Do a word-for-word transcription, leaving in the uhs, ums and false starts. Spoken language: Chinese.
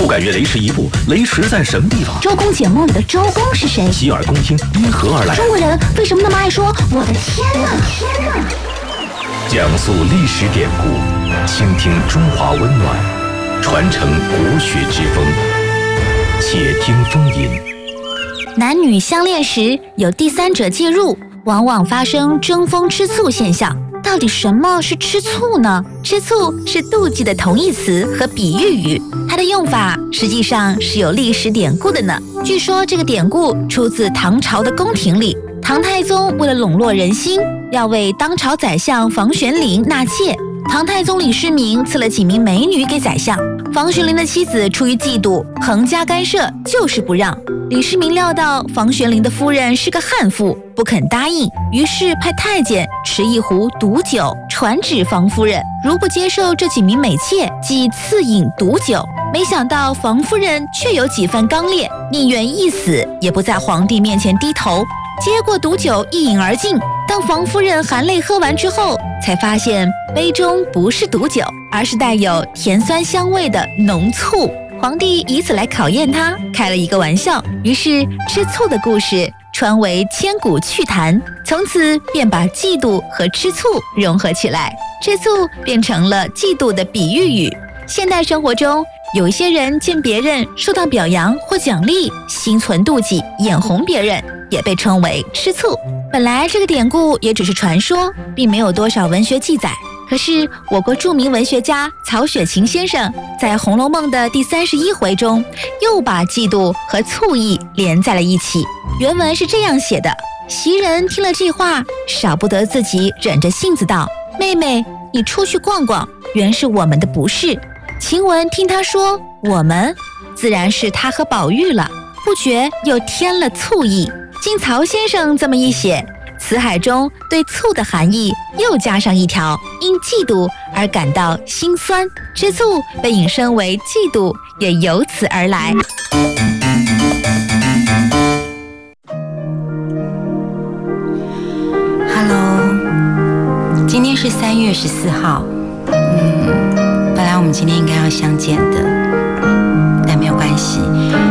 敢越雷池一步，雷池在什么地方？ 周公解梦里的周公是谁？ 洗耳恭听，因何而来？ 中国人为什么那么爱说我的天哪？天哪！ 讲述历史典故，倾听中华温暖，传承国学之风。且听风吟。 男女相恋时有第三者介入，往往发生争风吃醋现象。到底什么是吃醋呢？吃醋是妒忌的同义词和比喻语，它的用法实际上是有历史典故的呢。据说这个典故出自唐朝的宫廷里，唐太宗为了笼络人心，要为当朝宰相房玄龄纳妾。唐太宗李世民赐了几名美女给宰相，房玄龄的妻子出于嫉妒，横加干涉，就是不让。李世民料到房玄龄的夫人是个悍妇，不肯答应，于是派太监持一壶毒酒传旨房夫人，如不接受这几名美妾，即赐饮毒酒。没想到房夫人却有几分刚烈，宁愿一死也不在皇帝面前低头，接过毒酒一饮而尽。当房夫人含泪喝完之后，才发现杯中不是毒酒，而是带有甜酸香味的浓醋。皇帝以此来考验他，开了一个玩笑，于是吃醋的故事传为千古趣谈，从此便把嫉妒和吃醋融合起来，吃醋变成了嫉妒的比喻语。现代生活中，有一些人见别人受到表扬或奖励，心存妒忌，眼红别人，也被称为吃醋。本来这个典故也只是传说，并没有多少文学记载。可是我国著名文学家曹雪芹先生在《红楼梦》的第三十一回中，又把嫉妒和醋意连在了一起。原文是这样写的：袭人听了这话，少不得自己忍着性子道：“妹妹，你出去逛逛，原是我们的不是。”晴雯听他说我们，自然是他和宝玉了，不觉又添了醋意。经曹先生这么一写，词海中对醋的含义又加上一条，因嫉妒而感到心酸，吃醋被引申为嫉妒，也由此而来。 Hello， 今天是三月十四号，嗯，本来我们今天应该要相见的，但没有关系。